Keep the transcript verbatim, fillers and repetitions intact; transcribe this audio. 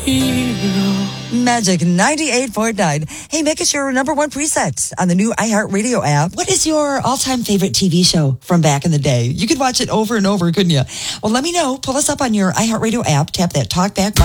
Magic ninety-eight point nine. Hey, make us your number one preset on the new iHeartRadio app. What is your all-time favorite T V show from back in the day? You could watch it over and over, couldn't you? Well, let me know. Pull us up on your iHeartRadio app. Tap that talk back